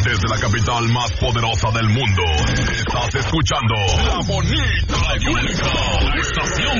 Desde la capital más poderosa del mundo, estás escuchando La Bonita y Única, la estación